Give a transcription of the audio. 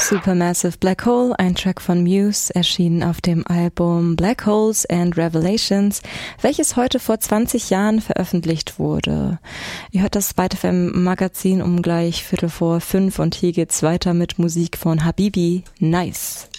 Supermassive Black Hole, ein Track von Muse, erschienen auf dem Album Black Holes and Revelations, welches heute vor 20 Jahren veröffentlicht wurde. Ihr hört das Byte FM Magazin um gleich 4:45 und hier geht's weiter mit Musik von Habibi. Nice.